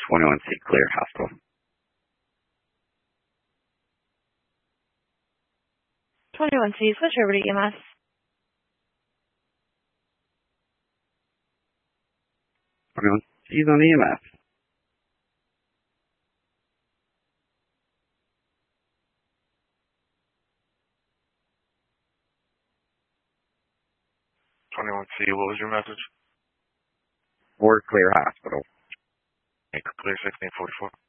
21C Clear Hospital. 21C, switch over to EMS. 21C's on EMS. What was your message? For Clear Hospital. Clear 1644.